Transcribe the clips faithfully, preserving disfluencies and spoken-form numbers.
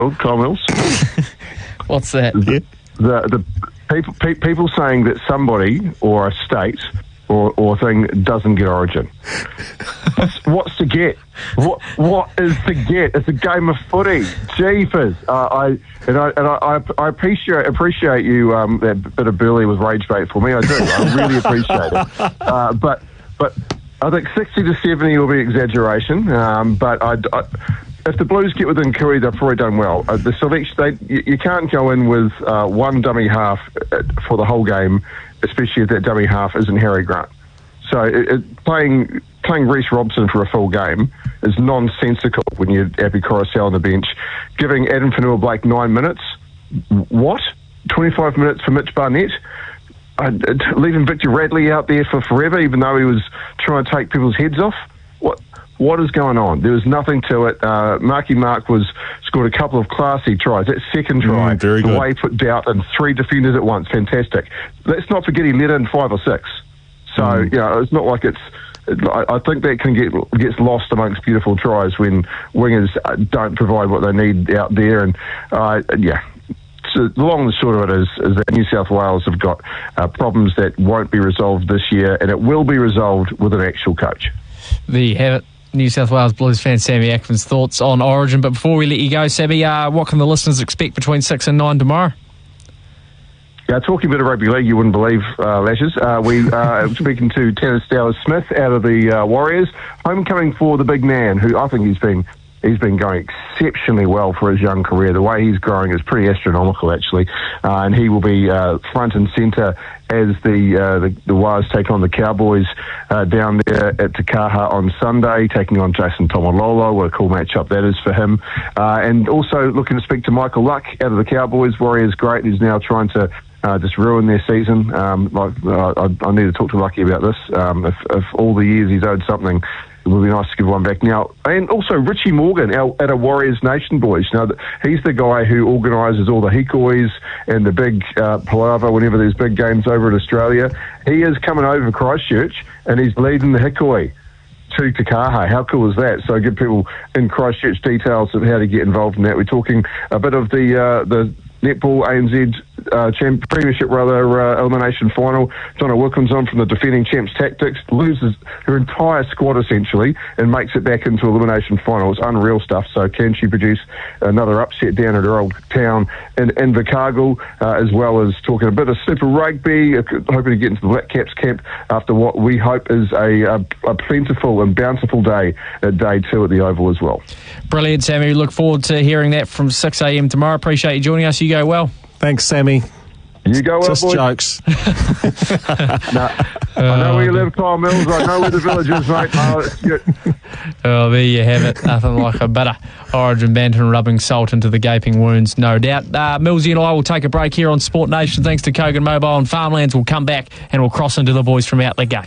Kyle Mills. What's that? The, the, the people pe- people saying that somebody or a state or, or thing doesn't get Origin. What's, what's to get? What what is to get? It's a game of footy. Jeepers! Uh, I and I and I, I appreciate appreciate you um, that bit of Burley was rage bait for me. I do. I really appreciate it. Uh, but but I think sixty to seventy will be exaggeration. Um, but I. I If the Blues get within Kui, they've probably done well. Uh, the selection, they, you, you can't go in with uh, one dummy half for the whole game, especially if that dummy half isn't Harry Grant. So it, it, playing playing Reece Robson for a full game is nonsensical when you have Api Coruscant on the bench. Giving Adam Fanua-Blake nine minutes, what? twenty-five minutes for Mitch Barnett? Uh, leaving Victor Radley out there for forever, even though he was trying to take people's heads off? What? What is going on? There was nothing to it. Uh, Marky Mark was scored a couple of classy tries. That second try, mm, very the good. way he put doubt and three defenders at once, fantastic. Let's not forget he let in five or six. So, mm. you know, it's not like it's... I, I think that can get gets lost amongst beautiful tries when wingers don't provide what they need out there. And, uh, yeah... So the long and short of it is, is that New South Wales have got uh, problems that won't be resolved this year, and it will be resolved with an actual coach. There you have it. New South Wales Blues fan Sammy Ackman's thoughts on Origin. But before we let you go, Sammy, uh, what can the listeners expect between six and nine tomorrow? Yeah, talking a bit of rugby league, you wouldn't believe, uh, Lashes. Uh, we are uh, speaking to Tanner Stowers-Smith out of the uh, Warriors. Homecoming for the big man, who I think he's been he's been going exceptionally well for his young career. The way he's growing is pretty astronomical, actually. Uh, and he will be uh, front and centre as the, uh, the the Wars take on the Cowboys uh, down there at Te Kaha on Sunday, taking on Jason Tomalolo. What a cool matchup that is for him. Uh, and also looking to speak to Michael Luck out of the Cowboys. Warriors great. He's now trying to uh, just ruin their season. Um, like uh, I, I need to talk to Lucky about this. Um, if, if all the years he's owed something, it would be nice to give one back now. And also Richie Morgan our, at a Warriors Nation boys. Now, he's the guy who organises all the hikois and the big uh, palaver whenever there's big games over in Australia. He is coming over to Christchurch and he's leading the hikoi to Te Kaha. How cool is that? So give people in Christchurch details of how to get involved in that. We're talking a bit of the uh, the Netball A N Z uh, champ, Premiership rather uh, elimination final. Donna Wilkinson from the defending champs Tactics loses her entire squad essentially and makes it back into elimination final. It's unreal stuff. So can she produce another upset down at her old town in Invercargill, uh, as well as talking a bit of Super Rugby, uh, hoping to get into the Black Caps camp after what we hope is a, a, a plentiful and bountiful day at day two at the Oval as well. Brilliant, Sammy. Look forward to hearing that from six a.m. tomorrow. Appreciate you joining us. You go well. Thanks, Sammy. You go well, Just boys. jokes. No, I know where you live, Kyle Mills. I know where the village is, mate. Oh, it's good. Oh, there you have it. Nothing like a bit of Origin banter and rubbing salt into the gaping wounds, no doubt. Uh, Millsy and I will take a break here on Sport Nation. Thanks to Kogan Mobile and Farmlands. We'll come back and we'll cross into the boys from out the gate.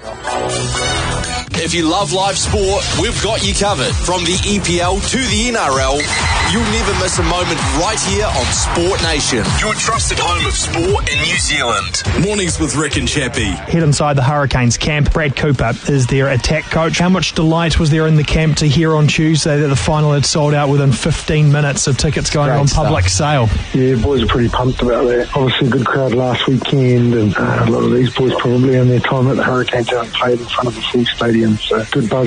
If you love live sport, we've got you covered. From the E P L to the N R L, you'll never miss a moment right here on Sport Nation, your trusted home of sport in New Zealand. Mornings with Rick and Chappie. Head inside the Hurricanes camp. Brad Cooper is their attack coach. How much delight was there in the camp to hear on Tuesday that the final had sold out within fifteen minutes of tickets going Great on stuff. Public sale? Yeah, boys are pretty pumped about that. Obviously a good crowd last weekend, and uh, a lot of these boys probably in their time at the Hurricanes haven't played in front of a full stadium, so good buzz